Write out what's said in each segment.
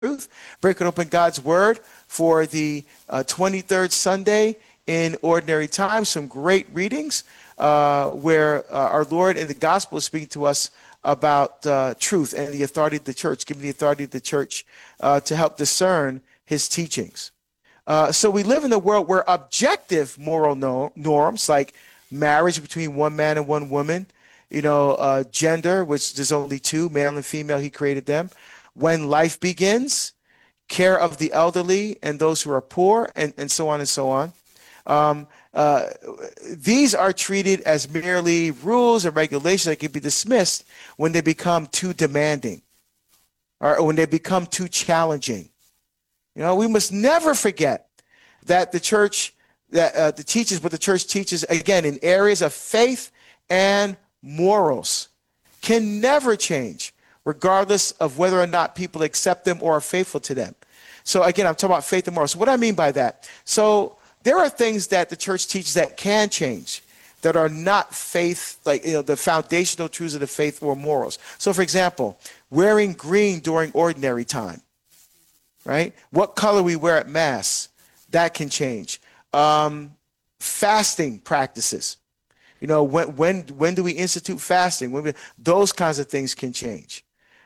Truth, breaking open God's Word for the 23rd Sunday in Ordinary Time. Some great readings where our Lord in the Gospel is speaking to us about truth and the authority of the church, giving the authority of the church to help discern his teachings. So we live in a world where objective moral norms like marriage between one man and one woman, gender, which there's only two, male and female, he created them. When life begins, care of the elderly and those who are poor, and so on and so on. These are treated as merely rules and regulations that can be dismissed when they become too demanding or when they become too challenging. We must never forget that the church, that the teachers, what the church teaches, again, in areas of faith and morals, can never change, regardless of whether or not people accept them or are faithful to them. So again, I'm talking about faith and morals. So what do I mean by that? So there are things that the church teaches that can change, that are not faith, like the foundational truths of the faith or morals. So for example, wearing green during ordinary time, right? What color we wear at Mass, that can change. Fasting practices. When do we institute fasting? Those kinds of things can change.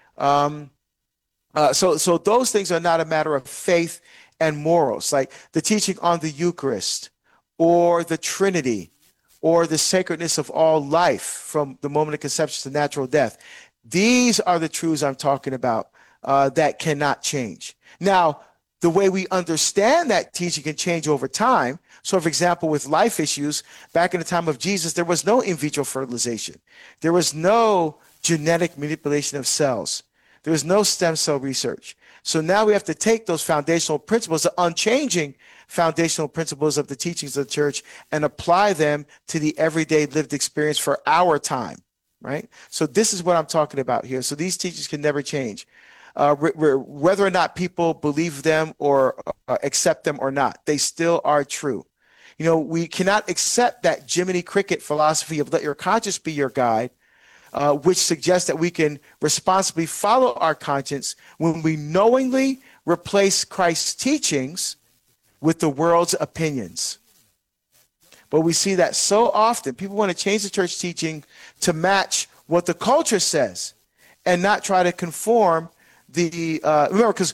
So those things are not a matter of faith and morals, like the teaching on the Eucharist or the Trinity or the sacredness of all life from the moment of conception to natural death. These are the truths I'm talking about that cannot change. Now, the way we understand that teaching can change over time. So, for example, with life issues, back in the time of Jesus, there was no in vitro fertilization. There was no genetic manipulation of cells. There was no stem cell research. So now we have to take those foundational principles, the unchanging foundational principles of the teachings of the church, and apply them to the everyday lived experience for our time, right? So this is what I'm talking about here. So these teachings can never change. Whether or not people believe them or accept them or not, they still are true. We cannot accept that Jiminy Cricket philosophy of let your conscience be your guide, which suggests that we can responsibly follow our conscience when we knowingly replace Christ's teachings with the world's opinions. But we see that so often. People want to change the church teaching to match what the culture says and not try to conform remember, because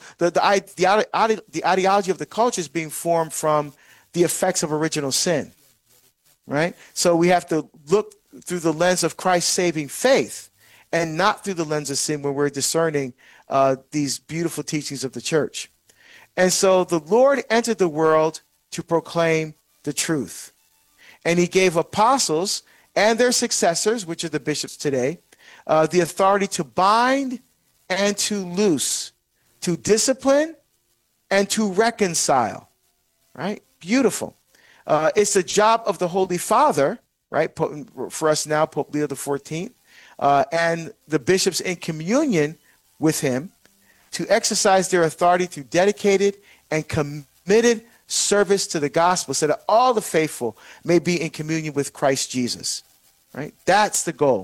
the ideology of the culture is being formed from the effects of original sin, right? So we have to look through the lens of Christ's saving faith and not through the lens of sin when we're discerning these beautiful teachings of the church. And so the Lord entered the world to proclaim the truth. And he gave apostles and their successors, which are the bishops today, the authority to bind and to loose, to discipline and to reconcile, right? Beautiful. It's the job of the Holy Father, right? For us now, Pope Leo XIV, and the bishops in communion with him to exercise their authority through dedicated and committed service to the gospel so that all the faithful may be in communion with Christ Jesus, right? That's the goal.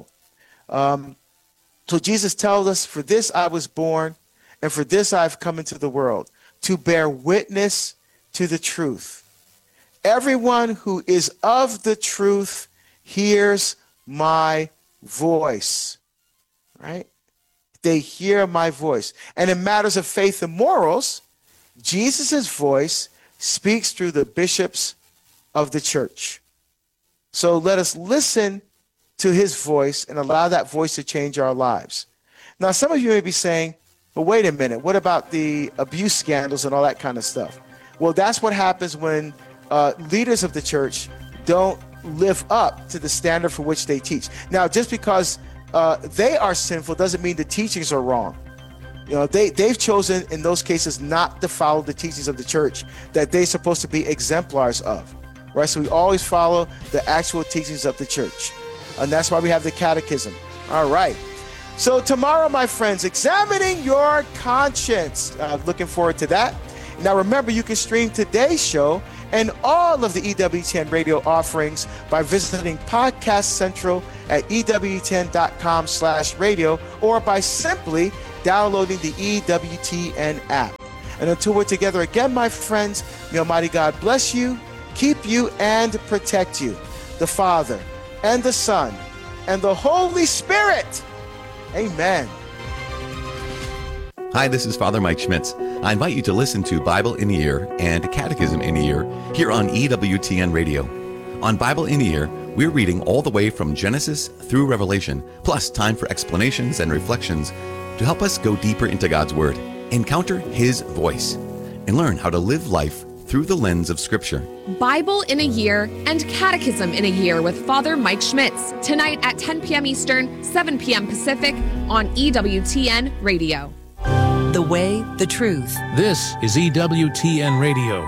So Jesus tells us, for this I was born, and for this I've come into the world, to bear witness to the truth. Everyone who is of the truth hears my voice, right? They hear my voice. And in matters of faith and morals, Jesus' voice speaks through the bishops of the church. So let us listen to his voice and allow that voice to change our lives. Now, some of you may be saying, but wait a minute, what about the abuse scandals and all that kind of stuff? Well, that's what happens when leaders of the church don't live up to the standard for which they teach. Now, just because they are sinful doesn't mean the teachings are wrong. They've chosen in those cases not to follow the teachings of the church that they're supposed to be exemplars of, right? So we always follow the actual teachings of the church. And that's why we have the catechism. All right. So tomorrow, my friends, examining your conscience. Looking forward to that. Now, remember, you can stream today's show and all of the EWTN radio offerings by visiting Podcast Central at EWTN.com/radio or by simply downloading the EWTN app. And until we're together again, my friends, may Almighty God bless you, keep you, and protect you. The Father, and the Son, and the Holy Spirit. Amen. Hi, this is Father Mike Schmitz. I invite you to listen to Bible in a Year and Catechism in a Year here on EWTN Radio. On Bible in a Year, we're reading all the way from Genesis through Revelation, plus time for explanations and reflections to help us go deeper into God's Word, encounter His voice, and learn how to live life through the lens of Scripture. Bible in a Year and Catechism in a Year with Father Mike Schmitz, tonight at 10 p.m. Eastern, 7 p.m. Pacific on EWTN Radio. The way, the truth. This is EWTN Radio.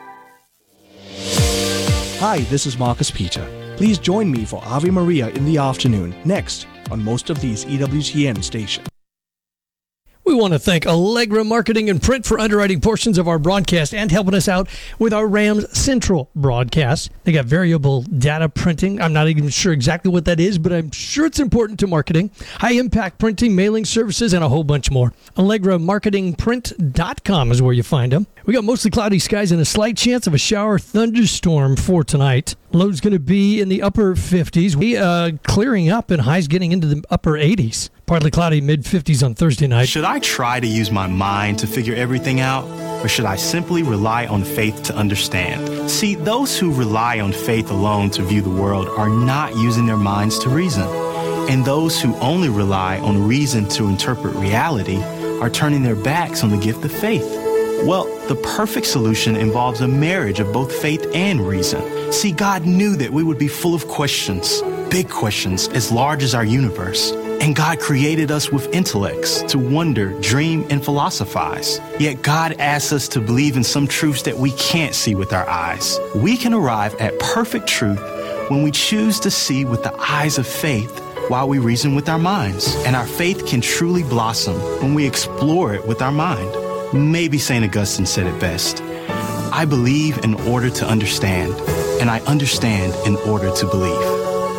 Hi, this is Marcus Peter. Please join me for Ave Maria in the afternoon, next on most of these EWTN stations. We want to thank Allegra Marketing and Print for underwriting portions of our broadcast and helping us out with our Rams Central broadcast. They got variable data printing. I'm not even sure exactly what that is, but I'm sure it's important to marketing. High-impact printing, mailing services, and a whole bunch more. AllegraMarketingPrint.com is where you find them. We got mostly cloudy skies and a slight chance of a shower thunderstorm for tonight. Load's going to be in the upper 50s. We clearing up and highs getting into the upper 80s. Partly cloudy, mid-50s on Thursday night. Should I try to use my mind to figure everything out, or should I simply rely on faith to understand? See, those who rely on faith alone to view the world are not using their minds to reason. And those who only rely on reason to interpret reality are turning their backs on the gift of faith. Well, the perfect solution involves a marriage of both faith and reason. See, God knew that we would be full of questions, big questions as large as our universe. And God created us with intellects to wonder, dream, and philosophize. Yet God asks us to believe in some truths that we can't see with our eyes. We can arrive at perfect truth when we choose to see with the eyes of faith while we reason with our minds. And our faith can truly blossom when we explore it with our mind. Maybe St. Augustine said it best. I believe in order to understand, and I understand in order to believe.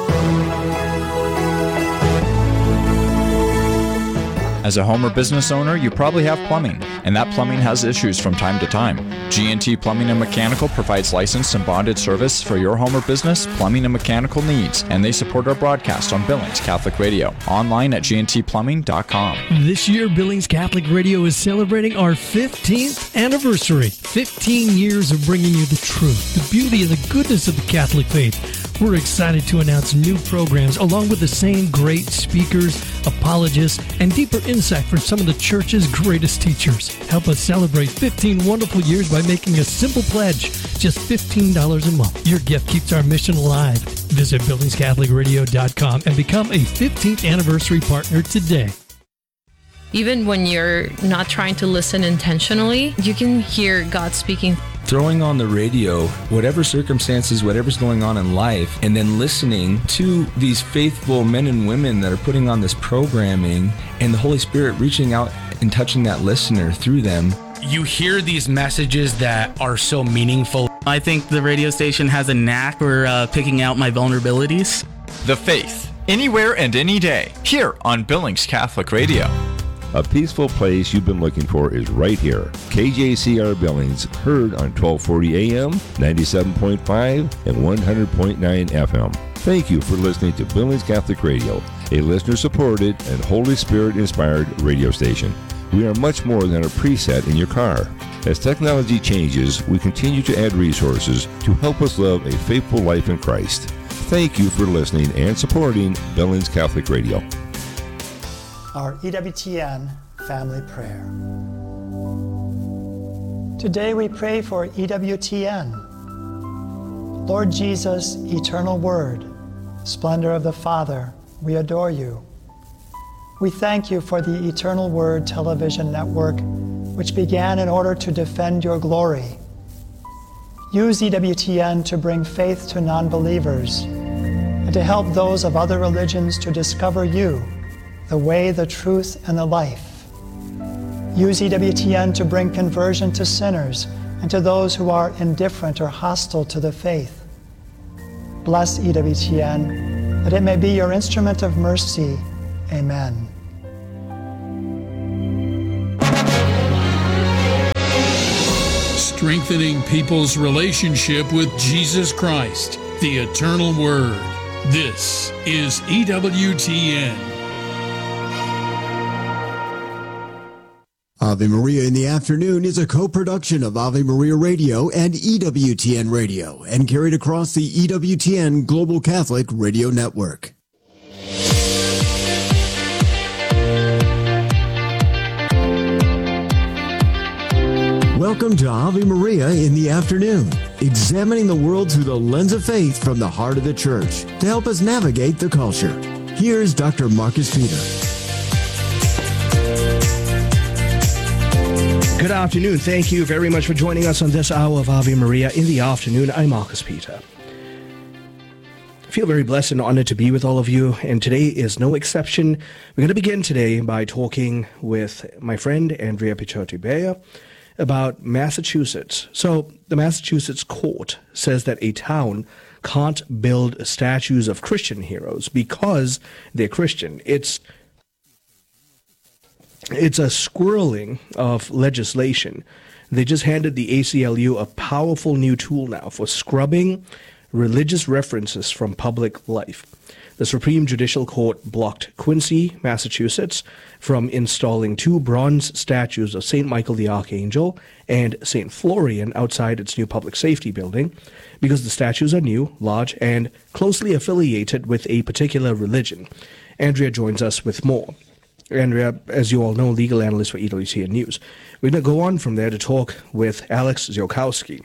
As a home or business owner, you probably have plumbing, and that plumbing has issues from time to time. G&T Plumbing and Mechanical provides licensed and bonded service for your home or business plumbing and mechanical needs, and they support our broadcast on Billings Catholic Radio, online at gntplumbing.com. This year, Billings Catholic Radio is celebrating our 15th anniversary. 15 years of bringing you the truth, the beauty, and the goodness of the Catholic faith. We're excited to announce new programs along with the same great speakers, apologists, and deeper insight from some of the church's greatest teachers. Help us celebrate 15 wonderful years by making a simple pledge, just $15 a month. Your gift keeps our mission alive. Visit BillingsCatholicRadio.com and become a 15th anniversary partner today. Even when you're not trying to listen intentionally, you can hear God speaking. Throwing on the radio, whatever circumstances, whatever's going on in life, and then listening to these faithful men and women that are putting on this programming, and the Holy Spirit reaching out and touching that listener through them. You hear these messages that are so meaningful. I think the radio station has a knack for picking out my vulnerabilities. The Faith, anywhere and any day, here on Billings Catholic Radio. A peaceful place you've been looking for is right here. KJCR Billings, heard on 1240 AM, 97.5, and 100.9 FM. Thank you for listening to Billings Catholic Radio, a listener-supported and Holy Spirit-inspired radio station. We are much more than a preset in your car. As technology changes, we continue to add resources to help us live a faithful life in Christ. Thank you for listening and supporting Billings Catholic Radio. Our EWTN Family Prayer. Today we pray for EWTN. Lord Jesus, eternal Word, splendor of the Father, we adore you. We thank you for the Eternal Word television network, which began in order to defend your glory. Use EWTN to bring faith to non-believers and to help those of other religions to discover you, the way, the truth, and the life. Use EWTN to bring conversion to sinners and to those who are indifferent or hostile to the faith. Bless EWTN, that it may be your instrument of mercy. Amen. strengthening people's relationship with Jesus Christ, the Eternal Word. This is EWTN. Ave Maria in the Afternoon is a co-production of Ave Maria Radio and EWTN Radio and carried across the EWTN Global Catholic Radio Network. Welcome to Ave Maria in the Afternoon, examining the world through the lens of faith from the heart of the Church to help us navigate the culture. Here's Dr. Marcus Peter. Good afternoon. Thank you very much for joining us on this hour of Ave Maria in the Afternoon. I'm Marcus Peter. I feel very blessed and honored to be with all of you, and today is no exception. We're going to begin today by talking with my friend Andrea Picciotti-Beyer about Massachusetts. So the Massachusetts court says that a town can't build statues of Christian heroes because they're Christian. It's a squirreling of legislation. They just handed the ACLU a powerful new tool now for scrubbing religious references from public life. The Supreme Judicial Court blocked Quincy, Massachusetts, from installing 2 bronze statues of St. Michael the Archangel and St. Florian outside its new public safety building because the statues are new, large, and closely affiliated with a particular religion. Andrea joins us with more. Andrea, as you all know, legal analyst for EWTN News. We're going to go on from there to talk with Alex Ziolkowski.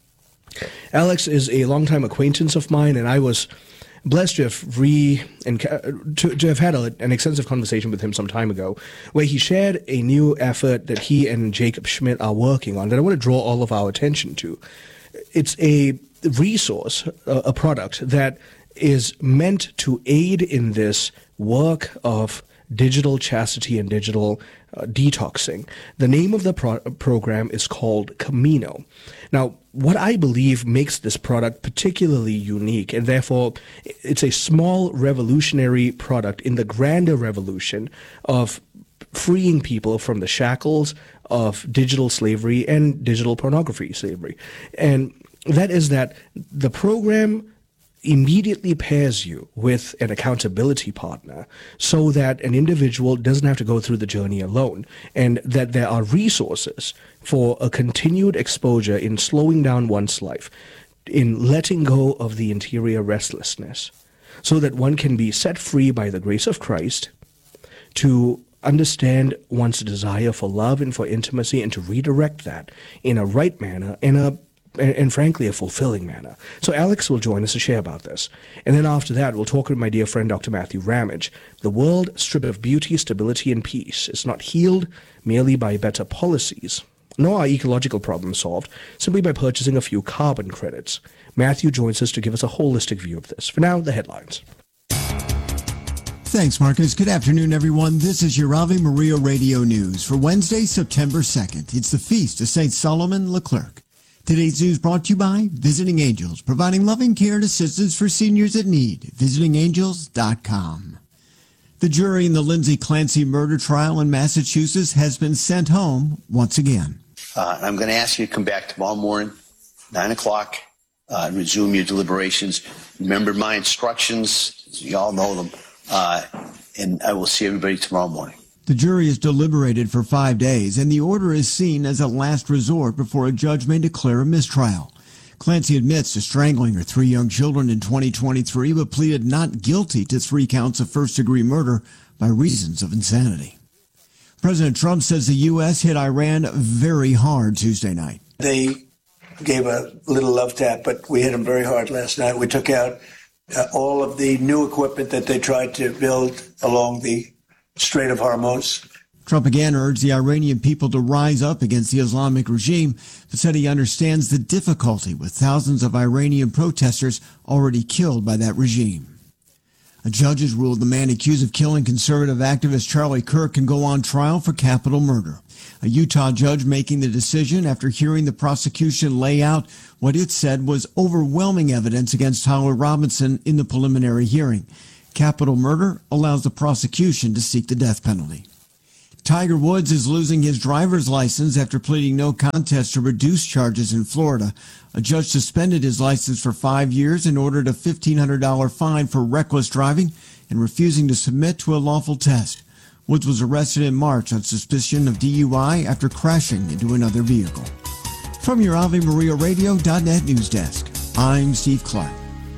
Alex is a longtime acquaintance of mine, and I was blessed to have had an extensive conversation with him some time ago, where he shared a new effort that he and Jacob Schmidt are working on that I want to draw all of our attention to. It's a resource, a product that is meant to aid in this work of digital chastity and digital detoxing. The name of the program is called Camino. Now, what I believe makes this product particularly unique, and therefore it's a small revolutionary product in the grander revolution of freeing people from the shackles of digital slavery and digital pornography slavery. And that is that the program immediately pairs you with an accountability partner so that an individual doesn't have to go through the journey alone, and that there are resources for a continued exposure in slowing down one's life, in letting go of the interior restlessness, so that one can be set free by the grace of Christ to understand one's desire for love and for intimacy, and to redirect that in a right manner, and frankly, a fulfilling manner. So Alex will join us to share about this. And then after that, we'll talk with my dear friend, Dr. Matthew Ramage. The world, stripped of beauty, stability, and peace, is not healed merely by better policies, nor are ecological problems solved simply by purchasing a few carbon credits. Matthew joins us to give us a holistic view of this. For now, the headlines. Thanks, Marcus. Good afternoon, everyone. This is your Ave Maria Radio News for Wednesday, September 2nd. It's the feast of St. Solomon Leclerc. Today's news brought to you by Visiting Angels, providing loving care and assistance for seniors in need. VisitingAngels.com. The jury in the Lindsay Clancy murder trial in Massachusetts has been sent home once again. I'm going to ask you to come back tomorrow morning, 9 o'clock, and resume your deliberations. Remember my instructions. You all know them. And I will see everybody tomorrow morning. The jury is deliberated for 5 days, and the order is seen as a last resort before a judge may declare a mistrial. Clancy admits to strangling her 3 young children in 2023, but pleaded not guilty to 3 counts of first-degree murder by reasons of insanity. President Trump says the U.S. hit Iran very hard Tuesday night. They gave a little love tap, but we hit them very hard last night. We took out all of the new equipment that they tried to build along the Strait of Hormuz. Trump again urged the Iranian people to rise up against the Islamic regime, but said he understands the difficulty with thousands of Iranian protesters already killed by that regime. A judge has ruled the man accused of killing conservative activist Charlie Kirk can go on trial for capital murder. A Utah judge making the decision after hearing the prosecution lay out what it said was overwhelming evidence against Tyler Robinson in the preliminary hearing. Capital murder allows the prosecution to seek the death penalty. Tiger Woods is losing his driver's license after pleading no contest to reduced charges in Florida. A judge suspended his license for 5 years and ordered a $1,500 fine for reckless driving and refusing to submit to a lawful test. Woods was arrested in March on suspicion of DUI after crashing into another vehicle. From your AveMariaRadio.net news desk, I'm Steve Clark.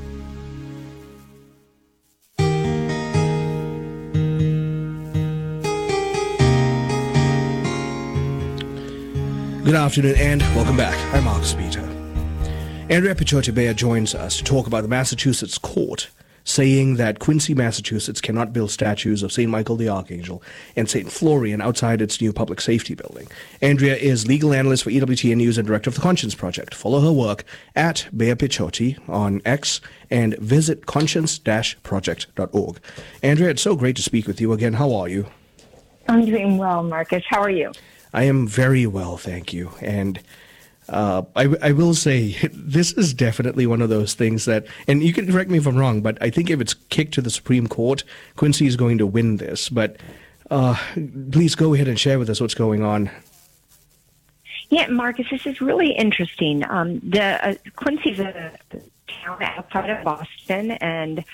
Good afternoon and welcome back. I'm Mark Speeter. Andrea Picciotti-Beyer joins us to talk about the Massachusetts court saying that Quincy, Massachusetts cannot build statues of St. Michael the Archangel and St. Florian outside its new public safety building. Andrea is legal analyst for EWTN News and director of the Conscience Project. Follow her work at Beyer Picciotti on X and visit conscience-project.org. Andrea, it's so great to speak with you again. How are you? I'm doing well, Marcus. How are you? I am very well, thank you. And I will say, this is definitely one of those things that, and you can correct me if I'm wrong, but I think if it's kicked to the Supreme Court, Quincy is going to win this. But please go ahead and share with us what's going on. Yeah, Marcus, this is really interesting. Quincy's a town outside of Boston, and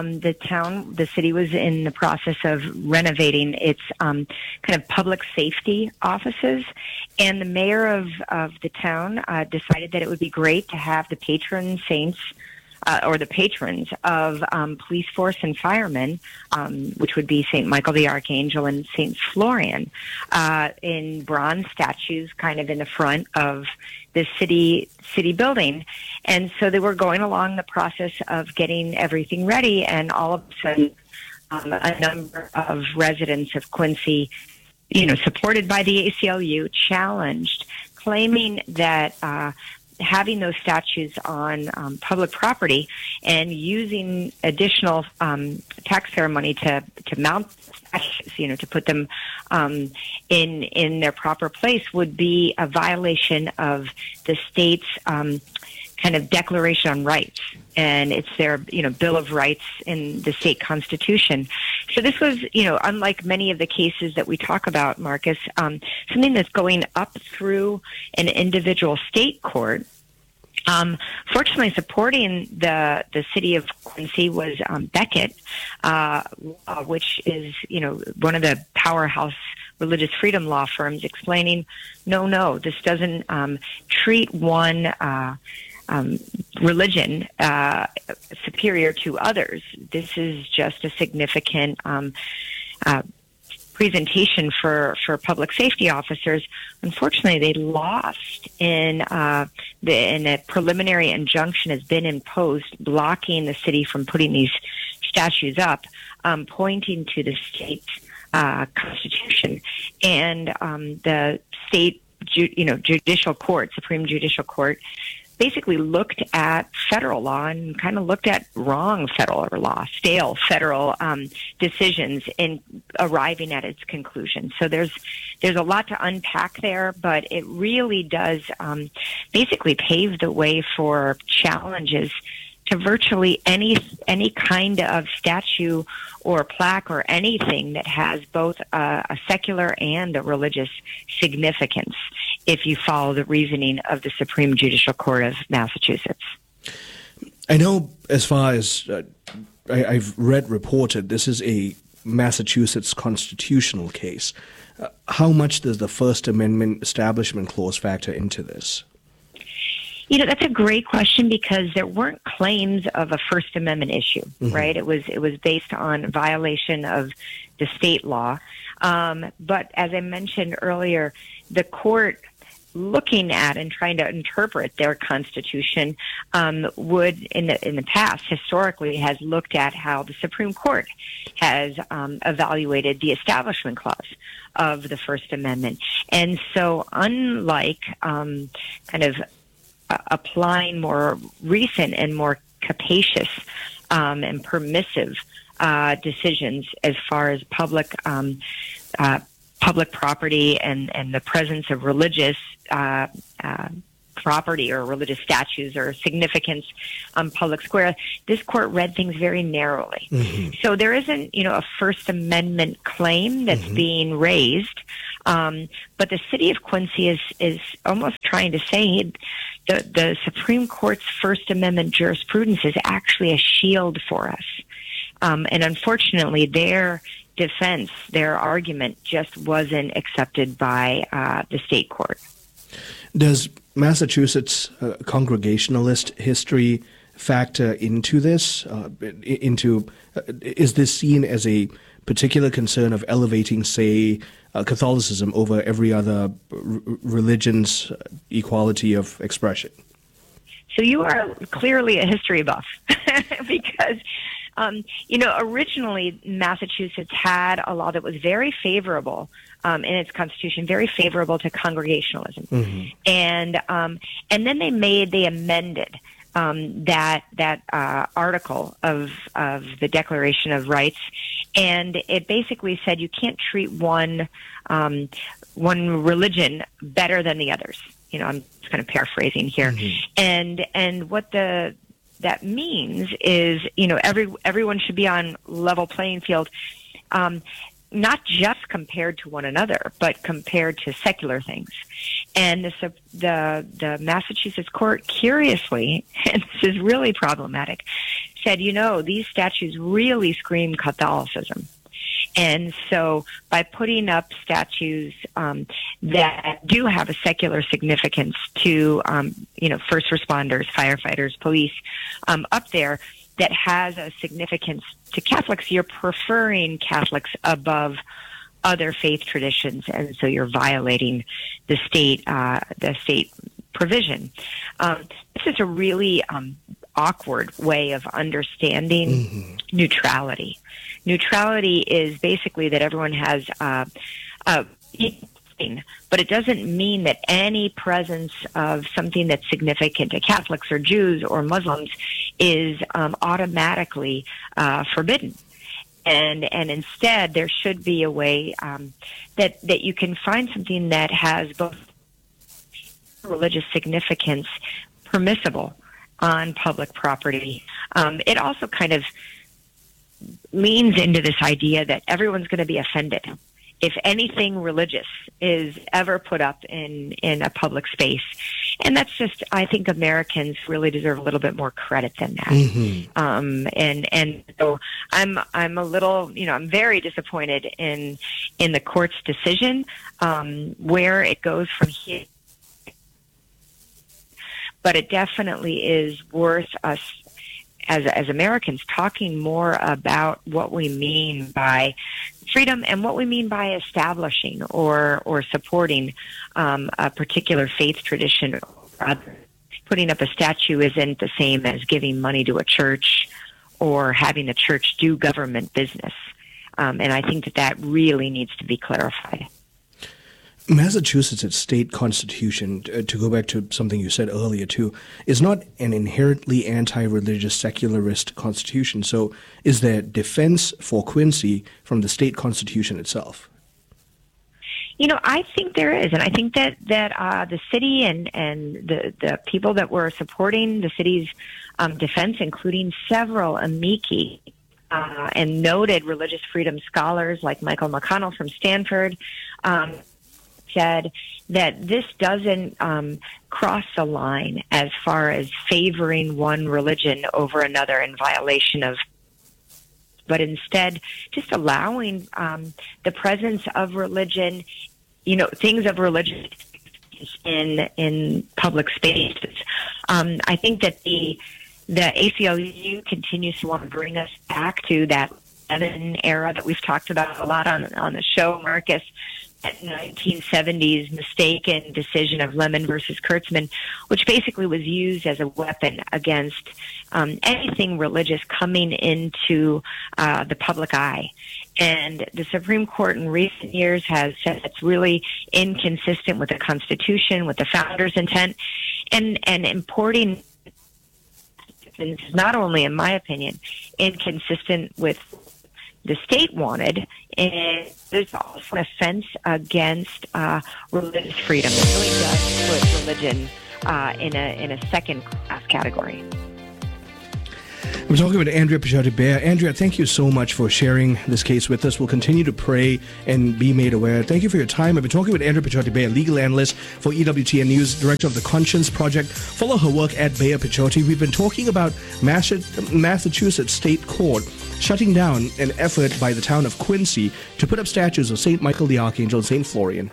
the city was in the process of renovating its kind of public safety offices, and the mayor of the town decided that it would be great to have the patron saints or the patrons of police force and firemen, which would be St. Michael the Archangel and St. Florian, in bronze statues kind of in the front of the city building. And so they were going along the process of getting everything ready, and all of a sudden a number of residents of Quincy, supported by the ACLU, challenged, claiming that having those statues on public property and using additional taxpayer money to mount statues, to put them in their proper place would be a violation of the state's kind of Declaration on Rights, and it's their Bill of Rights in the state constitution. So this was unlike many of the cases that we talk about, Marcus, something that's going up through an individual state court. Fortunately, supporting the city of Quincy was Beckett, which is one of the powerhouse religious freedom law firms, explaining no, this doesn't treat one religion superior to others. This is just a significant presentation for public safety officers. Unfortunately, they lost in a preliminary injunction has been imposed blocking the city from putting these statues up, pointing to the state constitution and the state judicial court, Supreme Judicial Court, basically looked at federal law and kind of looked at wrong federal law, stale federal decisions in arriving at its conclusion. So there's a lot to unpack there, but it really does basically pave the way for challenges to virtually any kind of statue or plaque or anything that has both a secular and a religious significance, if you follow the reasoning of the Supreme Judicial Court of Massachusetts. I know, as far as I've reported, this is a Massachusetts constitutional case. How much does the First Amendment Establishment Clause factor into this? That's a great question, because there weren't claims of a First Amendment issue, right? It was based on violation of the state law. But as I mentioned earlier, the court, looking at and trying to interpret their constitution, would in the past historically has looked at how the Supreme Court has evaluated the Establishment Clause of the First Amendment. And so unlike kind of applying more recent and more capacious and permissive decisions as far as public property and the presence of religious property or religious statues or significance on public square, this court read things very narrowly. So there isn't, a First Amendment claim that's being raised, but the city of Quincy is almost trying to say the Supreme Court's First Amendment jurisprudence is actually a shield for us. And unfortunately, their defense, their argument just wasn't accepted by the state court. Does Massachusetts Congregationalist history factor into this? Is this seen as a particular concern of elevating, say, Catholicism over every other religion's equality of expression? So you are clearly a history buff because, originally Massachusetts had a law that was very favorable in its constitution, very favorable to Congregationalism. And then they amended that article of the Declaration of Rights, and it basically said you can't treat one religion better than the others. I'm just kind of paraphrasing here, and what that means is everyone should be on level playing field. Not just compared to one another, but compared to secular things. And the Massachusetts court, curiously, and this is really problematic, said, these statues really scream Catholicism. And so by putting up statues that do have a secular significance to, first responders, firefighters, police, up there, that has a significance to Catholics, you're preferring Catholics above other faith traditions, and so you're violating the state provision. This is a really awkward way of understanding neutrality. Neutrality is basically that everyone has but it doesn't mean that any presence of something that's significant to Catholics or Jews or Muslims is automatically forbidden. And instead, there should be a way that you can find something that has both religious significance permissible on public property. It also kind of leans into this idea that everyone's going to be offended if anything religious is ever put up in a public space. And that's just, I think Americans really deserve a little bit more credit than that. And so I'm a little, I'm very disappointed in the court's decision, where it goes from here. But it definitely is worth us as Americans talking more about what we mean by freedom and what we mean by establishing or supporting a particular faith tradition. Putting up a statue isn't the same as giving money to a church or having a church do government business. And I think that really needs to be clarified. Massachusetts' state constitution, to go back to something you said earlier too, is not an inherently anti-religious secularist constitution. So is there defense for Quincy from the state constitution itself? I think there is, and I think that the city and the people that were supporting the city's defense, including several amici and noted religious freedom scholars like Michael McConnell from Stanford, said that this doesn't cross the line as far as favoring one religion over another in violation of, but instead just allowing the presence of religion, things of religion in public spaces. I think that the ACLU continues to want to bring us back to that era that we've talked about a lot on the show, Marcus. That 1970s mistaken decision of Lemon versus Kurtzman, which basically was used as a weapon against anything religious coming into the public eye. And the Supreme Court in recent years has said it's really inconsistent with the Constitution, with the founders' intent, and importing is not only, in my opinion, inconsistent with the state wanted, and there's also an offense against religious freedom. It really does put religion in a second class category. I'm talking with Andrea Picciotti-Beyer. Andrea, thank you so much for sharing this case with us. We'll continue to pray and be made aware. Thank you for your time. I've been talking with Andrea Picciotti-Beyer, legal analyst for EWTN News, director of the Conscience Project. Follow her work at Beyer Picciotti. We've been talking about Massachusetts State Court shutting down an effort by the town of Quincy to put up statues of St. Michael the Archangel and St. Florian.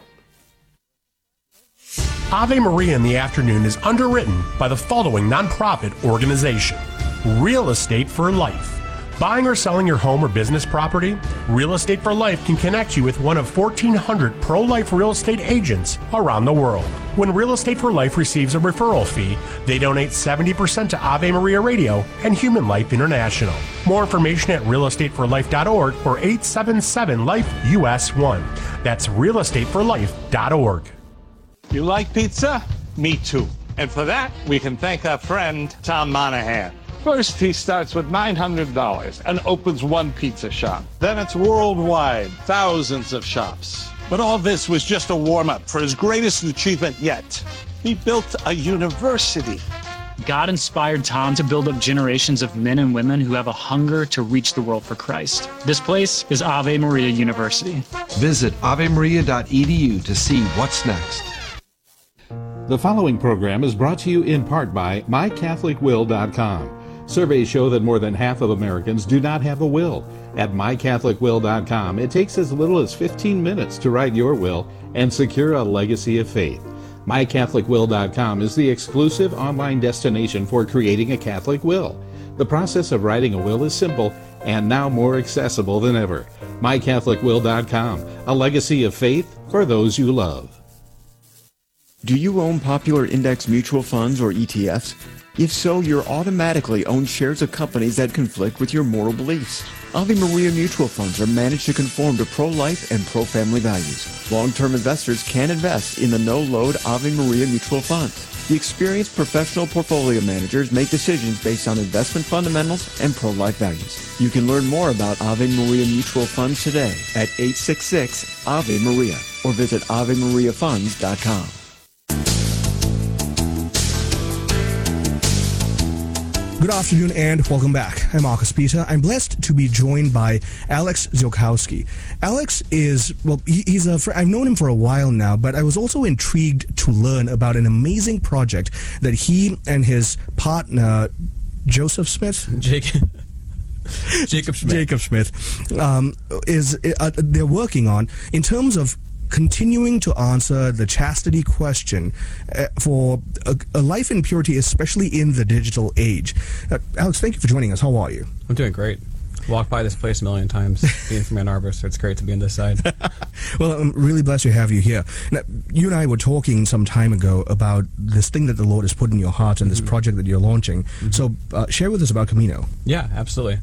Ave Maria in the Afternoon is underwritten by the following nonprofit organization: Real Estate for Life. Buying or selling your home or business property? Real Estate for Life can connect you with one of 1,400 pro-life real estate agents around the world. When Real Estate for Life receives a referral fee, they donate 70% to Ave Maria Radio and Human Life International. More information at realestateforlife.org or 877-LIFE-US1. That's realestateforlife.org. You like pizza? Me too. And for that, we can thank our friend Tom Monahan. First, he starts with $900 and opens one pizza shop. Then it's worldwide, thousands of shops. But all this was just a warm-up for his greatest achievement yet. He built a university. God inspired Tom to build up generations of men and women who have a hunger to reach the world for Christ. This place is Ave Maria University. Visit avemaria.edu to see what's next. The following program is brought to you in part by MyCatholicWill.com. Surveys show that more than half of Americans do not have a will. At MyCatholicWill.com, it takes as little as 15 minutes to write your will and secure a legacy of faith. MyCatholicWill.com is the exclusive online destination for creating a Catholic will. The process of writing a will is simple and now more accessible than ever. MyCatholicWill.com, a legacy of faith for those you love. Do you own popular index mutual funds or ETFs? If so, you're automatically own shares of companies that conflict with your moral beliefs. Ave Maria mutual funds are managed to conform to pro-life and pro-family values. Long-term investors can invest in the no-load Ave Maria mutual funds. The experienced professional portfolio managers make decisions based on investment fundamentals and pro-life values. You can learn more about Ave Maria mutual funds today at 866-AVE-MARIA or visit AveMariaFunds.com. Good afternoon and welcome back. I'm Marcus Peter. I'm blessed to be joined by Alex Ziolkowski. Alex is, well, he's a friend. I've known him for a while now, but I was also intrigued to learn about an amazing project that he and his partner, Joseph Smith? Jacob Smith. They're working on in terms of continuing to answer the chastity question for a life in purity, especially in the digital age. Alex, thank you for joining us. How are you? I'm doing great. Walked by this place a million times, being from Ann Arbor, so it's great to be on this side. Well, I'm really blessed to have you here. Now, you and I were talking some time ago about this thing that the Lord has put in your heart and this project that you're launching. So share with us about Camino. Yeah, absolutely.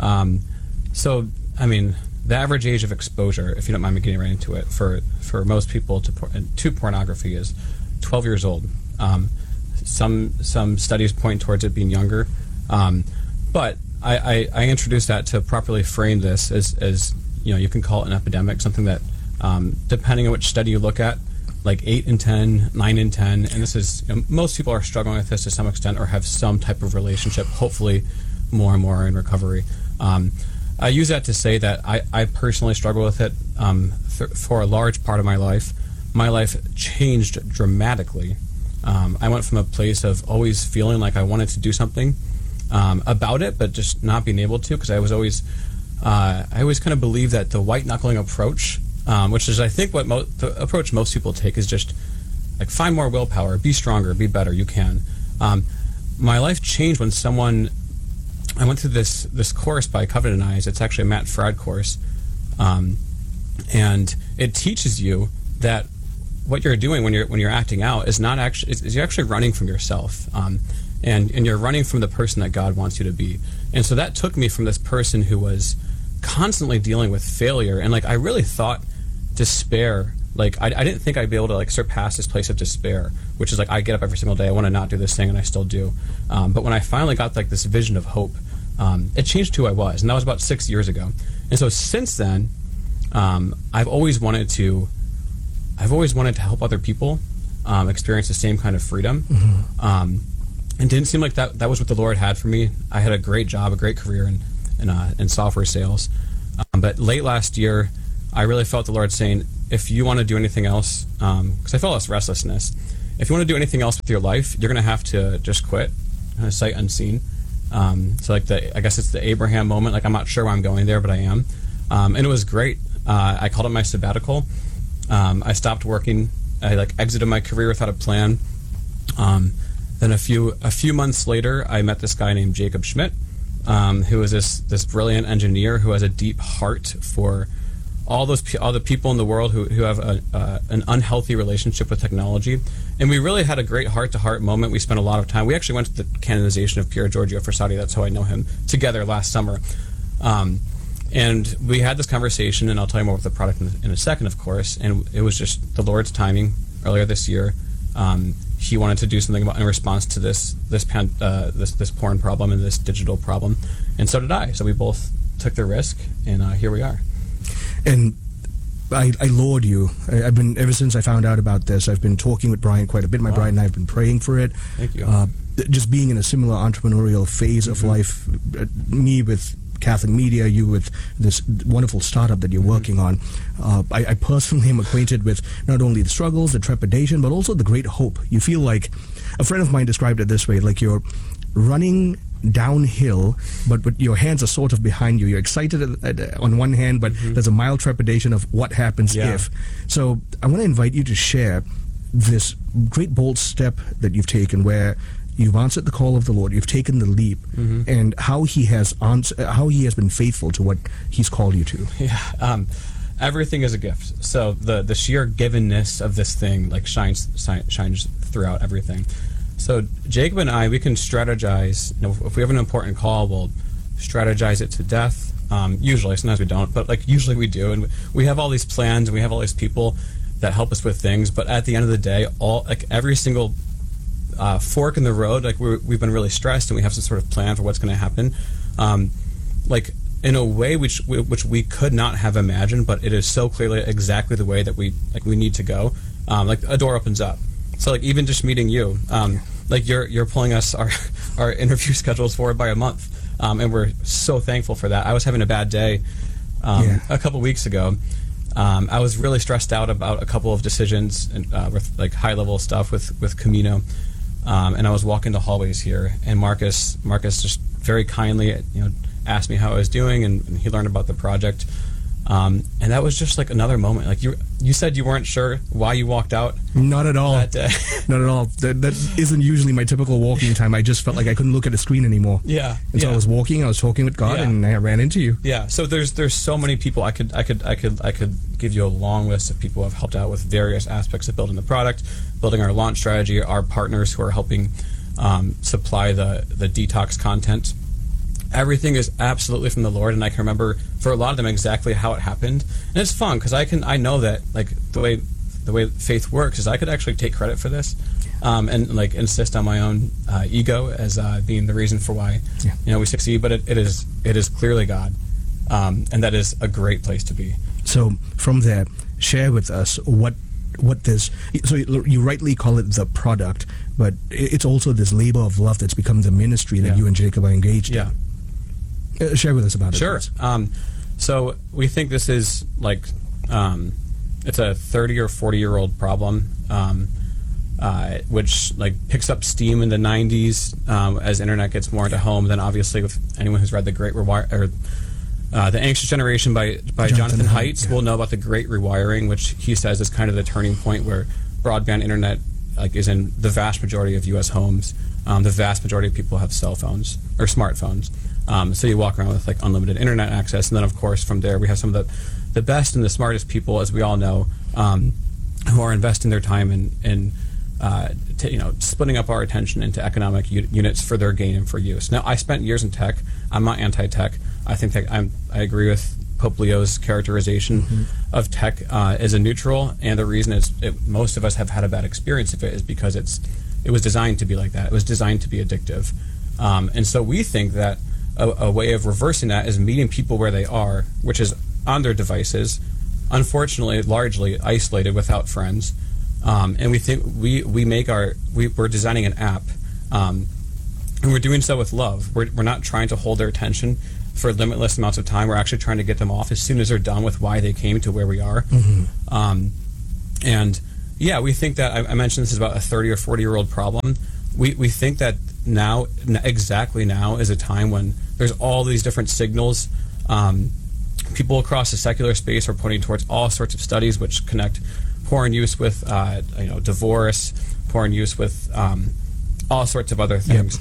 The average age of exposure, if you don't mind me getting right into it, for most people to pornography is 12 years old. Some studies point towards it being younger, but I introduced that to properly frame this as you can call it an epidemic, something that depending on which study you look at, like 8 in 10, 9 in 10, and this is most people are struggling with this to some extent or have some type of relationship. Hopefully, more and more are in recovery. I use that to say that I personally struggle with it for a large part of my life. My life changed dramatically. I went from a place of always feeling like I wanted to do something about it, but just not being able to, because I always kind of believe that the white knuckling approach, which is I think what the approach most people take, is just like find more willpower, be stronger, be better, you can. My life changed when I went through this course by Covenant Eyes. It's actually a Matt Fradd course, and it teaches you that what you're doing when you're acting out is not actually you're actually running from yourself, and you're running from the person that God wants you to be. And so that took me from this person who was constantly dealing with failure, and I really thought despair. I didn't think I'd be able to surpass this place of despair, which is I get up every single day, I want to not do this thing, and I still do. But when I finally got this vision of hope, it changed who I was, and that was about 6 years ago. And so since then, I've always wanted to help other people, experience the same kind of freedom. It didn't seem like that was what the Lord had for me. I had a great job, a great career in software sales. But late last year, I really felt the Lord saying, if you want to do anything else, because I felt this restlessness, if you want to do anything else with your life, you're going to have to just quit, sight unseen. So like I guess it's the Abraham moment. Like, I'm not sure why I'm going there, but I am. And it was great. I called it my sabbatical. I stopped working. I exited my career without a plan. Then a few months later, I met this guy named Jacob Schmidt, who is this brilliant engineer who has a deep heart for all the people in the world who have an unhealthy relationship with technology. And we really had a great heart-to-heart moment. We spent a lot of time. We actually went to the canonization of Pier Giorgio Frassati. That's how I know him, together last summer. And we had this conversation, and I'll tell you more about the product in a second, of course. And it was just the Lord's timing. Earlier this year, he wanted to do something in response to this porn problem and this digital problem, and so did I. So we both took the risk, and here we are. And I laud you. I've been, ever since I found out about this, I've been talking with Brian quite a bit. My bride and I have been praying for it. Thank you. Just being in a similar entrepreneurial phase of life, me with Catholic Media, you with this wonderful startup that you're working on. I personally am acquainted with not only the struggles, the trepidation, but also the great hope. You feel like, a friend of mine described it this way, like you're running downhill, but your hands are sort of behind you. You're excited on one hand, but there's a mild trepidation of what happens if. So I want to invite you to share this great bold step that you've taken, where you've answered the call of the Lord, you've taken the leap, and how He has been faithful to what He's called you to. Yeah, everything is a gift. So the sheer givenness of this thing shines throughout everything. So Jacob and I, we can strategize. If we have an important call, we'll strategize it to death. Usually, sometimes we don't, but usually we do. And we have all these plans, and we have all these people that help us with things. But at the end of the day, every single fork in the road, we've been really stressed, and we have some sort of plan for what's going to happen. In a way which we could not have imagined, but it is so clearly exactly the way that we need to go. A door opens up. So even just meeting you, you're pulling us our interview schedules forward by a month, and we're so thankful for that. I was having a bad day a couple weeks ago. I was really stressed out about a couple of decisions and with high level stuff with Camino, and I was walking the hallways here, and Marcus just very kindly asked me how I was doing, and he learned about the project. And that was just another moment. You said you weren't sure why you walked out. Not at all. That day. Not at all. That isn't usually my typical walking time. I just felt like I couldn't look at a screen anymore. Yeah. And so I was walking. I was talking with God, and I ran into you. Yeah. So there's so many people. I could give you a long list of people who have helped out with various aspects of building the product, building our launch strategy, our partners who are helping supply the detox content. Everything is absolutely from the Lord, and I can remember for a lot of them exactly how it happened. And it's fun because I know that the way faith works is I could actually take credit for this, and insist on my own ego as being the reason for why we succeed. But it is clearly God, and that is a great place to be. So from there, share with us what this. So you rightly call it the product, but it's also this labor of love that's become the ministry that you and Jacob are engaged in. Share with us about it. Sure. So we think this is it's a 30 or 40-year-old problem, which picks up steam in the 90s as internet gets more into home. Then obviously, with anyone who's read The Great Rewire or The Anxious Generation by Jonathan Haidt will know about the Great Rewiring, which he says is kind of the turning point where broadband internet is in the vast majority of U.S. homes. The vast majority of people have cell phones or smartphones. So you walk around with unlimited internet access, and then of course from there we have some of the best and the smartest people, as we all know, who are investing their time in splitting up our attention into economic units for their gain and for use. Now, I spent years in tech. I'm not anti-tech. I think that I agree with Pope Leo's characterization of tech as a neutral, and the reason most of us have had a bad experience of it is because it was designed to be like that. It was designed to be addictive, and so we think that a way of reversing that is meeting people where they are, which is on their devices, unfortunately largely isolated without friends, And we think we're designing an app, and we're doing so with love. We're not trying to hold their attention for limitless amounts of time. We're actually trying to get them off as soon as they're done with why they came to where we are. And yeah, we think that I mentioned this is about a 30 or 40-year-old problem. We think that exactly now is a time when there's all these different signals. People across the secular space are pointing towards all sorts of studies which connect porn use with divorce, porn use with all sorts of other things.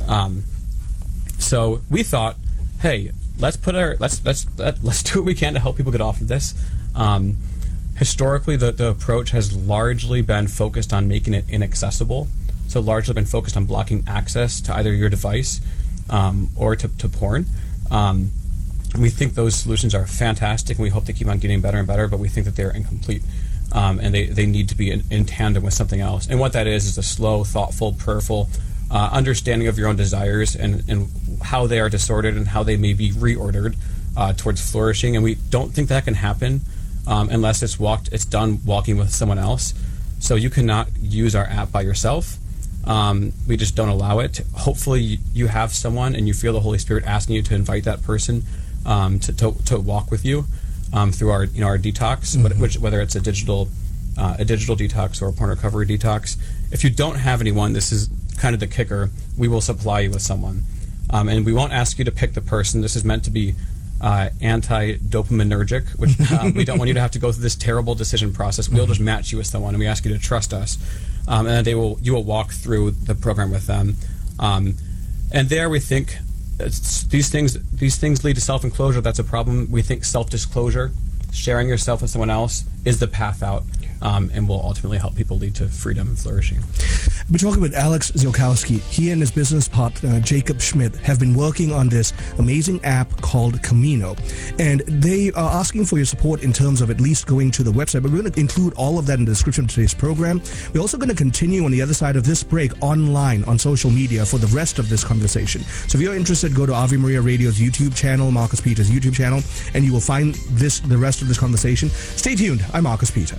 So we thought, hey, let's do what we can to help people get off of this. Historically, the approach has largely been focused on making it inaccessible. So largely been focused on blocking access to either your device or to porn. We think those solutions are fantastic, and we hope they keep on getting better and better, but we think that they're incomplete, and they need to be in tandem with something else. And what that is a slow, thoughtful, prayerful understanding of your own desires and how they are disordered and how they may be reordered towards flourishing. And we don't think that can happen unless it's done walking with someone else. So you cannot use our app by yourself. We just don't allow it. Hopefully you have someone and you feel the Holy Spirit asking you to invite that person to walk with you through our detox, whether it's a digital detox or a porn recovery detox. If you don't have anyone, this is kind of the kicker. We will supply you with someone, and we won't ask you to pick the person. This is meant to be anti-dopaminergic, which we don't want you to have to go through this terrible decision process. We'll just match you with someone, and we ask you to trust us, and then you will walk through the program with them. And there we think these things lead to self-enclosure. That's a problem. We think self-disclosure, sharing yourself with someone else, is the path out, and will ultimately help people lead to freedom and flourishing. We're talking with Alex Ziolkowski. He and his business partner, Jacob Schmidt, have been working on this amazing app called Camino. And they are asking for your support in terms of at least going to the website. But we're going to include all of that in the description of today's program. We're also going to continue on the other side of this break online on social media for the rest of this conversation. So if you're interested, go to Ave Maria Radio's YouTube channel, Marcus Peters' YouTube channel, and you will find the rest of this conversation. Stay tuned. I'm Marcus Peter.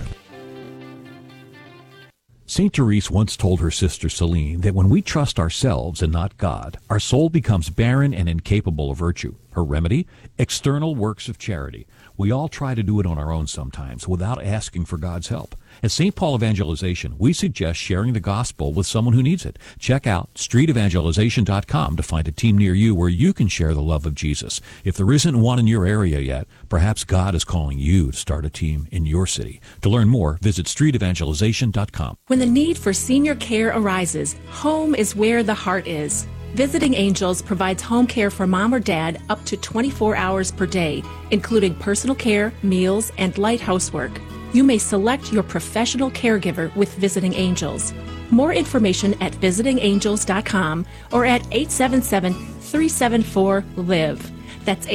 St. Therese once told her sister Celine that when we trust ourselves and not God, our soul becomes barren and incapable of virtue. Her remedy? External works of charity. We all try to do it on our own sometimes without asking for God's help. At St. Paul Evangelization, we suggest sharing the gospel with someone who needs it. Check out streetevangelization.com to find a team near you where you can share the love of Jesus. If there isn't one in your area yet, perhaps God is calling you to start a team in your city. To learn more, visit streetevangelization.com. When the need for senior care arises, home is where the heart is. Visiting Angels provides home care for mom or dad up to 24 hours per day, including personal care, meals, and light housework. You may select your professional caregiver with Visiting Angels. More information at visitingangels.com or at 877-374-LIVE. That's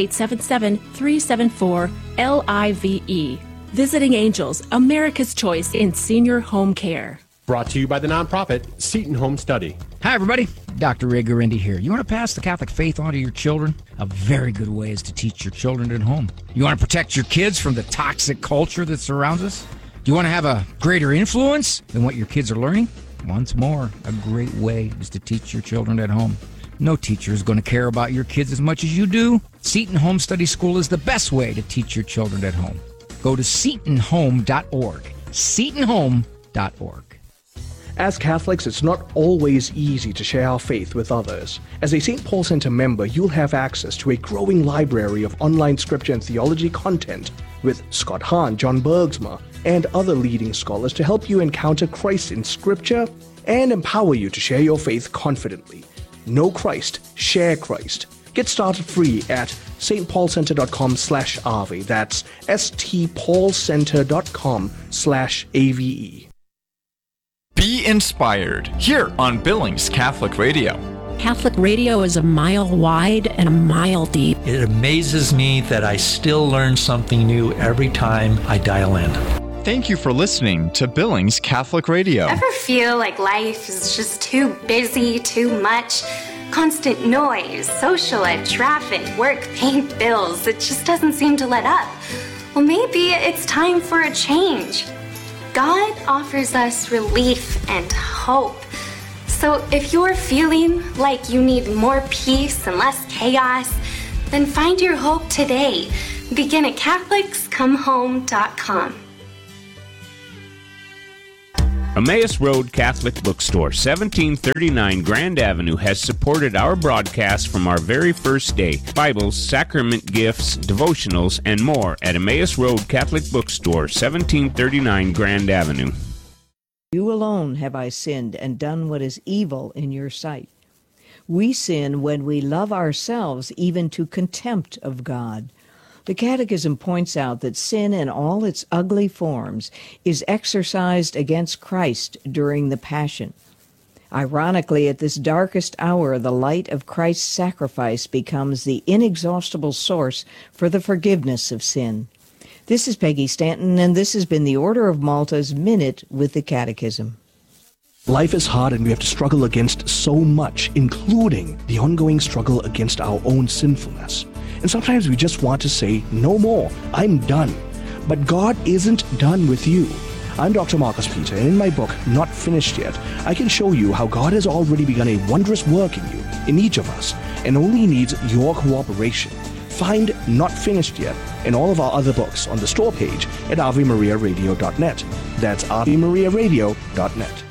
877-374-LIVE. Visiting Angels, America's choice in senior home care. Brought to you by the nonprofit Seton Home Study. Hi, everybody. Dr. Ray Guarendi here. You want to pass the Catholic faith on to your children? A very good way is to teach your children at home. You want to protect your kids from the toxic culture that surrounds us? Do you want to have a greater influence than what your kids are learning? Once more, a great way is to teach your children at home. No teacher is going to care about your kids as much as you do. Seton Home Study School is the best way to teach your children at home. Go to setonhome.org. setonhome.org. As Catholics, it's not always easy to share our faith with others. As a St. Paul Center member, you'll have access to a growing library of online scripture and theology content with Scott Hahn, John Bergsma, and other leading scholars to help you encounter Christ in scripture and empower you to share your faith confidently. Know Christ, share Christ. Get started free at stpaulcenter.com/Ave. That's stpaulcenter.com/AVE. Be inspired here on Billings Catholic Radio. Catholic radio is a mile wide and a mile deep. It amazes me that I still learn something new every time I dial in. Thank you for listening to Billings Catholic Radio. Ever feel like life is just too busy, too much? Constant noise, social ed, traffic, work, paint, bills. It just doesn't seem to let up. Well, maybe it's time for a change. God offers us relief and hope. So if you're feeling like you need more peace and less chaos, then find your hope today. Begin at CatholicsComeHome.com. Emmaus Road Catholic Bookstore, 1739 Grand Avenue, has supported our broadcast from our very first day. Bibles, sacrament gifts, devotionals, and more at Emmaus Road Catholic Bookstore, 1739 Grand Avenue. You alone have I sinned and done what is evil in your sight. We sin when we love ourselves even to contempt of God. The Catechism points out that sin in all its ugly forms is exercised against Christ during the Passion. Ironically, at this darkest hour, the light of Christ's sacrifice becomes the inexhaustible source for the forgiveness of sin. This is Peggy Stanton, and this has been the Order of Malta's Minute with the Catechism. Life is hard and we have to struggle against so much, including the ongoing struggle against our own sinfulness. And sometimes we just want to say, no more, I'm done. But God isn't done with you. I'm Dr. Marcus Peter, and in my book, Not Finished Yet, I can show you how God has already begun a wondrous work in you, in each of us, and only needs your cooperation. Find Not Finished Yet and all of our other books on the store page at AveMariaRadio.net. That's AveMariaRadio.net.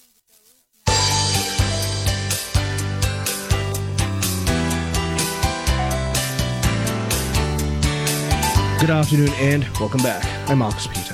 Good afternoon and welcome back. I'm Marcus Peter.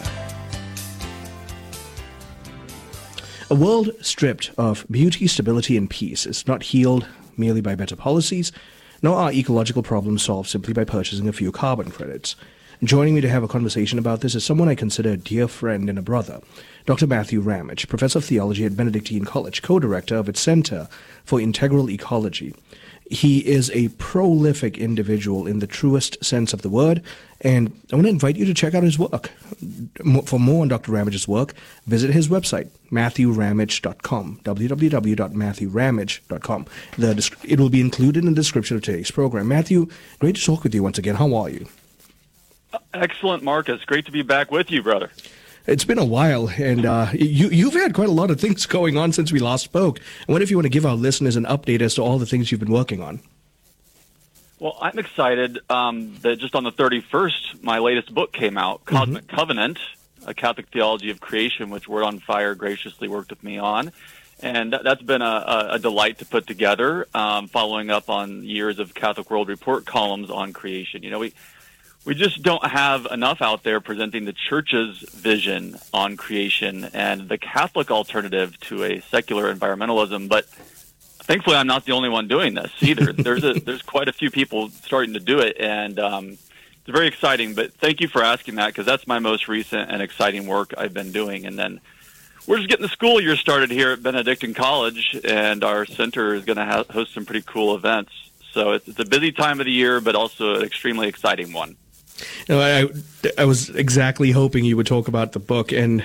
A world stripped of beauty, stability, and peace is not healed merely by better policies, nor are ecological problems solved simply by purchasing a few carbon credits. Joining me to have a conversation about this is someone I consider a dear friend and a brother, Dr. Matthew Ramage, professor of theology at Benedictine College, co-director of its Center for Integral Ecology. He is a prolific individual in the truest sense of the word, and I want to invite you to check out his work. For more on Dr. Ramage's work, visit his website, MatthewRamage.com, www.MatthewRamage.com. It will be included in the description of today's program. Matthew, great to talk with you once again. How are you? Excellent, Marcus. Great to be back with you, brother. It's been a while, and you've had quite a lot of things going on since we last spoke. I wonder if you want to give our listeners an update as to all the things you've been working on. Well, I'm excited that just on the 31st, my latest book came out, Cosmic Covenant, A Catholic Theology of Creation, which Word on Fire graciously worked with me on. And that's been a delight to put together, following up on years of Catholic World Report columns on creation. You know, we just don't have enough out there presenting the Church's vision on creation and the Catholic alternative to a secular environmentalism. But thankfully, I'm not the only one doing this either. There's quite a few people starting to do it, and it's very exciting. But thank you for asking that, because that's my most recent and exciting work I've been doing. And then we're just getting the school year started here at Benedictine College, and our center is going to host some pretty cool events. So it's a busy time of the year, but also an extremely exciting one. You know, I was exactly hoping you would talk about the book, and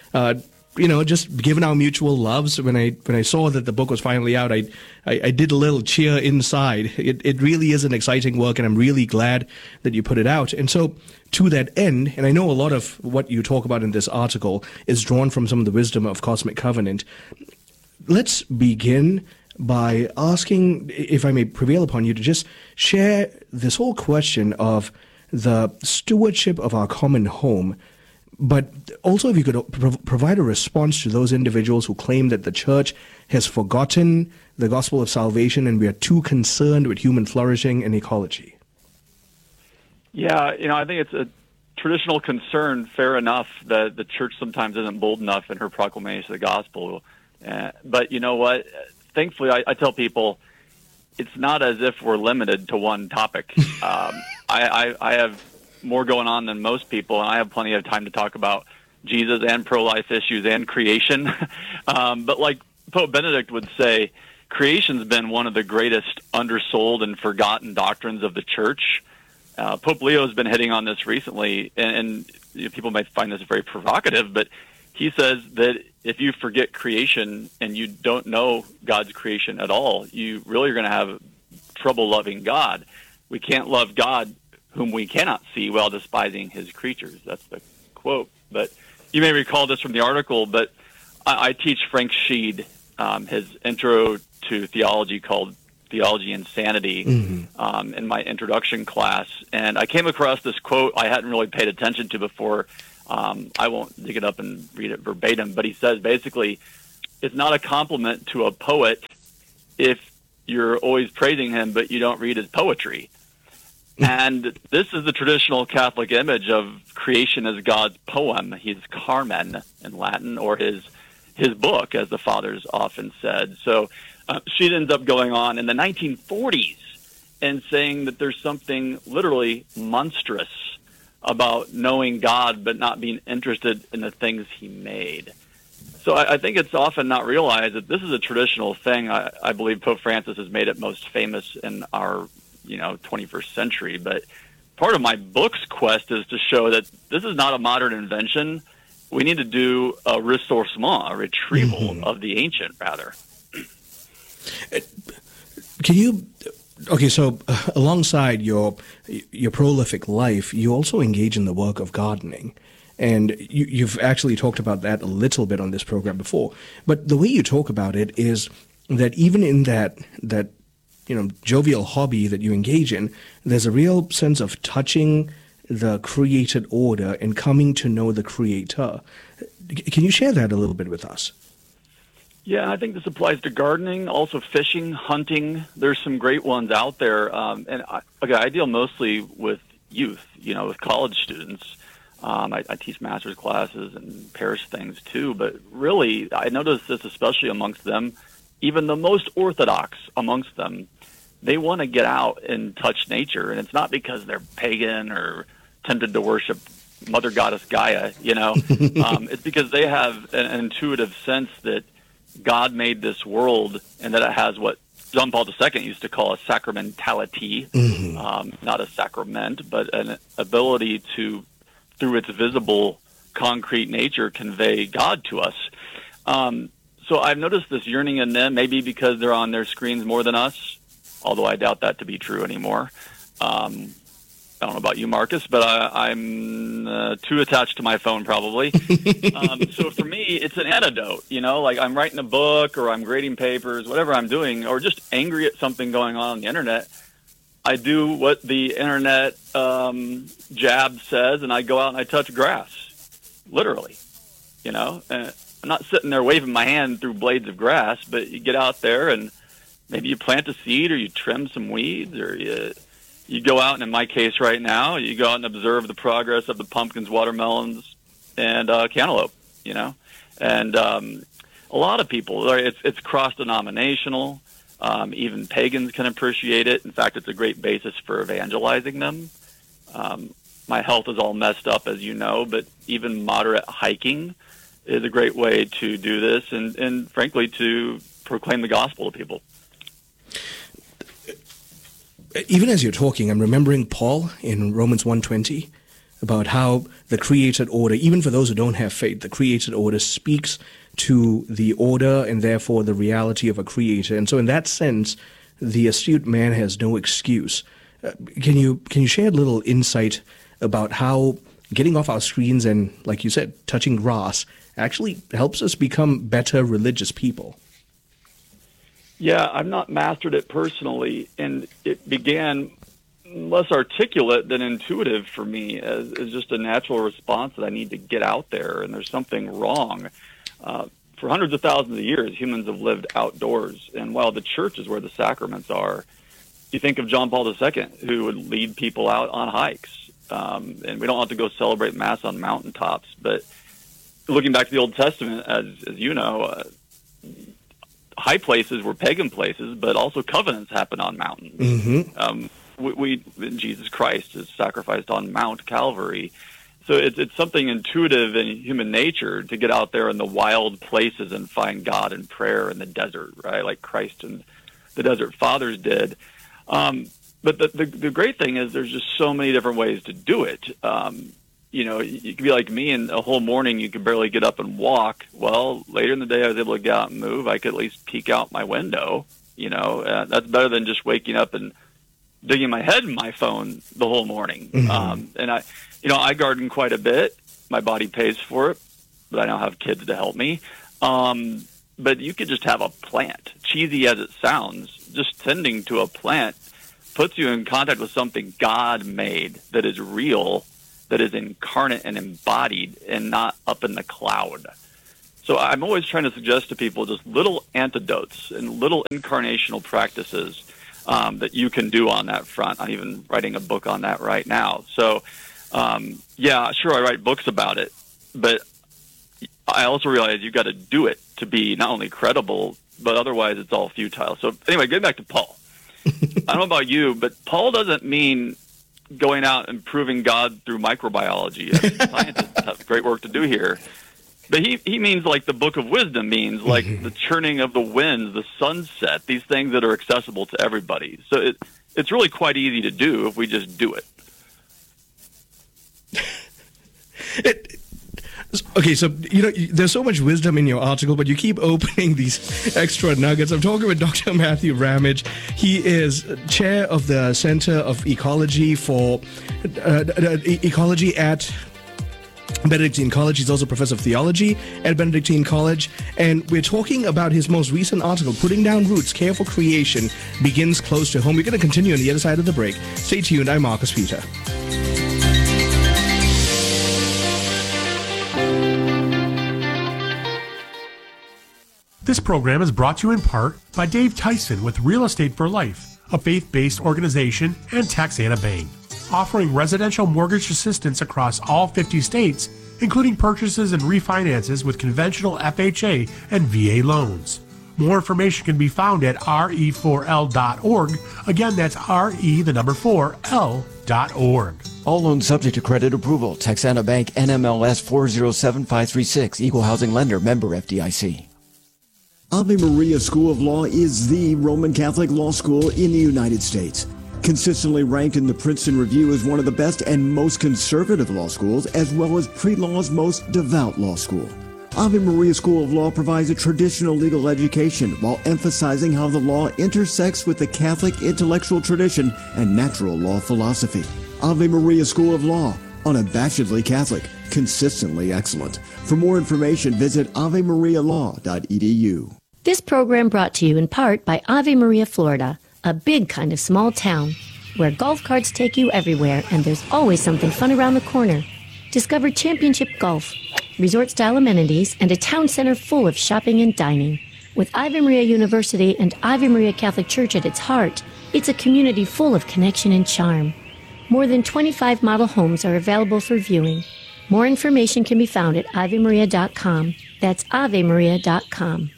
just given our mutual loves, when I saw that the book was finally out, I did a little cheer inside. It really is an exciting work, and I'm really glad that you put it out. And so, to that end, and I know a lot of what you talk about in this article is drawn from some of the wisdom of Cosmic Covenant. Let's begin by asking, if I may prevail upon you, to just share this whole question of the stewardship of our common home, but also if you could provide a response to those individuals who claim that the Church has forgotten the gospel of salvation and we are too concerned with human flourishing and ecology. Yeah, I think it's a traditional concern, fair enough, that the Church sometimes isn't bold enough in her proclamation of the gospel. But you know what? Thankfully, I tell people, it's not as if we're limited to one topic. I have more going on than most people, and I have plenty of time to talk about Jesus and pro-life issues and creation. But like Pope Benedict would say, creation's been one of the greatest undersold and forgotten doctrines of the Church. Pope Leo has been hitting on this recently, and people might find this very provocative, but he says that if you forget creation and you don't know God's creation at all, you really are going to have trouble loving God. We can't love God whom we cannot see while despising his creatures. That's the quote. But you may recall this from the article, but I teach Frank Sheed his intro to theology called Theology Insanity in my introduction class. And I came across this quote I hadn't really paid attention to before. I won't dig it up and read it verbatim, but he says basically, it's not a compliment to a poet if you're always praising him, but you don't read his poetry. And this is the traditional Catholic image of creation as God's poem, his Carmen in Latin, or his book, as the fathers often said. So she ends up going on in the 1940s and saying that there's something literally monstrous about knowing God but not being interested in the things he made. So I think it's often not realized that this is a traditional thing. I believe Pope Francis has made it most famous in our 21st century. But part of my book's quest is to show that this is not a modern invention. We need to do a ressourcement, a retrieval of the ancient, rather. Can you... Okay, so alongside your prolific life, you also engage in the work of gardening. And you've actually talked about that a little bit on this program before. But the way you talk about it is that even in that jovial hobby that you engage in, there's a real sense of touching the created order and coming to know the Creator. Can you share that a little bit with us? Yeah, I think this applies to gardening, also fishing, hunting. There's some great ones out there. And I deal mostly with youth, with college students. I teach master's classes and parish things too, but really I notice this especially amongst them, even the most orthodox amongst them, they want to get out and touch nature, and it's not because they're pagan or tempted to worship Mother Goddess Gaia, it's because they have an intuitive sense that God made this world and that it has what John Paul II used to call a sacramentality, not a sacrament, but an ability to, through its visible, concrete nature, convey God to us. So I've noticed this yearning in them, maybe because they're on their screens more than us, although I doubt that to be true anymore. I don't know about you, Marcus, but I'm too attached to my phone probably. So for me, it's an antidote, like I'm writing a book or I'm grading papers, whatever I'm doing, or just angry at something going on the internet. I do what the internet jab says, and I go out and I touch grass, literally, And I'm not sitting there waving my hand through blades of grass, but you get out there and maybe you plant a seed or you trim some weeds or you go out, and in my case right now, you go out and observe the progress of the pumpkins, watermelons, and cantaloupe, And a lot of people, it's cross-denominational. Even pagans can appreciate it. In fact, it's a great basis for evangelizing them. My health is all messed up, as you know, but even moderate hiking is a great way to do this and frankly, to proclaim the gospel to people. Even as you're talking, I'm remembering Paul in Romans 1:20 about how the created order, even for those who don't have faith, the created order speaks to the order and therefore the reality of a creator. And so in that sense, the astute man has no excuse. Can you share a little insight about how getting off our screens and, like you said, touching grass actually helps us become better religious people? Yeah, I've not mastered it personally, and it began less articulate than intuitive for me as just a natural response that I need to get out there, and there's something wrong. For hundreds of thousands of years, humans have lived outdoors, and while the church is where the sacraments are, you think of John Paul II, who would lead people out on hikes, and we don't have to go celebrate Mass on mountaintops, but looking back to the Old Testament, as you know, high places were pagan places, but also covenants happen on mountains. Jesus Christ is sacrificed on Mount Calvary. So it's something intuitive in human nature to get out there in the wild places and find God in prayer in the desert, right? Like Christ and the desert fathers did. But the great thing is there's just so many different ways to do it. You could be like me, and a whole morning you could barely get up and walk. Well, later in the day I was able to get out and move. I could at least peek out my window. That's better than just waking up and digging my head in my phone the whole morning. And I garden quite a bit. My body pays for it. but I now have kids to help me. But you could just have a plant. Cheesy as it sounds, just tending to a plant puts you in contact with something God made that is real, that is incarnate and embodied and not up in the cloud. So I'm always trying to suggest to people just little antidotes and little incarnational practices that you can do on that front. I'm even writing a book on that right now. So, yeah, sure, I write books about it, but I also realize you've got to do it to be not only credible, but otherwise it's all futile. So anyway, getting back to Paul. I don't know about you, but Paul doesn't mean going out and proving God through microbiology. Scientists have great work to do here. But he means like the Book of Wisdom means, like the churning of the winds, the sunset, these things that are accessible to everybody. So it's really quite easy to do if we just do it. Okay, so, there's so much wisdom in your article, but you keep opening these extra nuggets. I'm talking with Dr. Matthew Ramage. He is chair of the Center of Ecology for Ecology at Benedictine College. He's also professor of theology at Benedictine College. And we're talking about his most recent article, Putting Down Roots, Care for Creation Begins Close to Home. We're going to continue on the other side of the break. Stay tuned. I'm Marcus Peter. This program is brought to you in part by Dave Tyson with Real Estate for Life, a faith-based organization, and Texana Bank, offering residential mortgage assistance across all 50 states, including purchases and refinances with conventional FHA and VA loans. More information can be found at re4l.org. Again, that's re4l.org. All loans subject to credit approval. Texana Bank, NMLS 407536, Equal Housing Lender, member FDIC. Ave Maria School of Law is the Roman Catholic law school in the United States. Consistently ranked in the Princeton Review as one of the best and most conservative law schools, as well as pre-law's most devout law school. Ave Maria School of Law provides a traditional legal education while emphasizing how the law intersects with the Catholic intellectual tradition and natural law philosophy. Ave Maria School of Law, unabashedly Catholic, consistently excellent. For more information, visit avemarialaw.edu. This program brought to you in part by Ave Maria, Florida, a big kind of small town where golf carts take you everywhere and there's always something fun around the corner. Discover championship golf, resort-style amenities, and a town center full of shopping and dining. With Ave Maria University and Ave Maria Catholic Church at its heart, it's a community full of connection and charm. More than 25 model homes are available for viewing. More information can be found at avemaria.com. That's avemaria.com.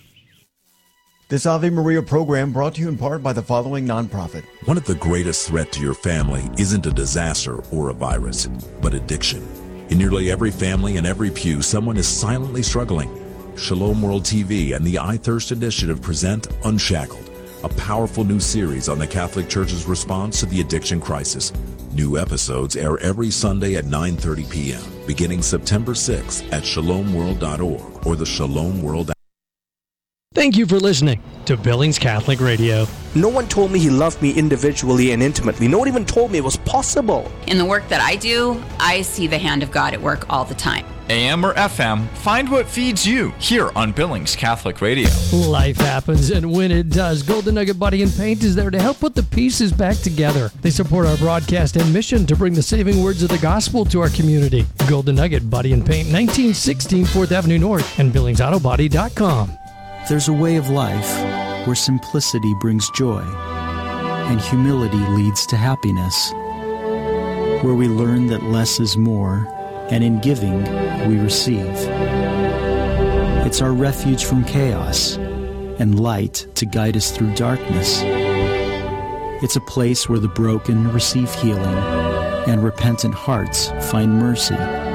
This Ave Maria program brought to you in part by the following nonprofit. One of the greatest threats to your family isn't a disaster or a virus, but addiction. In nearly every family and every pew, someone is silently struggling. Shalom World TV and the I Thirst Initiative present Unshackled, a powerful new series on the Catholic Church's response to the addiction crisis. New episodes air every Sunday at 9:30 p.m., beginning September 6th at shalomworld.org or the Shalom World app. Thank you for listening to Billings Catholic Radio. No one told me he loved me individually and intimately. No one even told me it was possible. In the work that I do, I see the hand of God at work all the time. AM or FM, find what feeds you here on Billings Catholic Radio. Life happens, and when it does, Golden Nugget Body and Paint is there to help put the pieces back together. They support our broadcast and mission to bring the saving words of the gospel to our community. Golden Nugget Body and Paint, 1916 4th Avenue North, and BillingsAutoBody.com. There's a way of life where simplicity brings joy and humility leads to happiness, where we learn that less is more, and in giving, we receive. It's our refuge from chaos and light to guide us through darkness. It's a place where the broken receive healing and repentant hearts find mercy.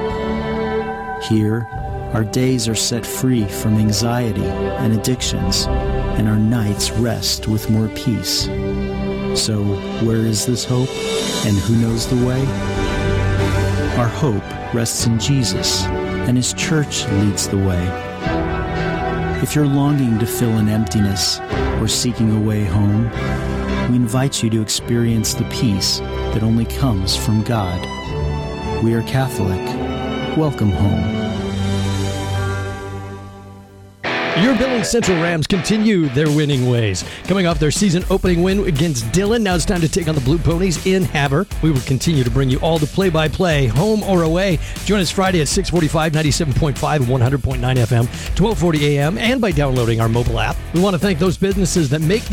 Here, our days are set free from anxiety and addictions, and our nights rest with more peace. So, where is this hope, and who knows the way? Our hope rests in Jesus, and His church leads the way. If you're longing to fill an emptiness or seeking a way home, we invite you to experience the peace that only comes from God. We are Catholic. Welcome home. Your Billings Central Rams continue their winning ways. Coming off their season opening win against Dillon, now it's time to take on the Blue Ponies in Havre. We will continue to bring you all the play-by-play, home or away. Join us Friday at 6:45, 97.5 and 100.9 FM, 12:40 a.m., and by downloading our mobile app. We want to thank those businesses that make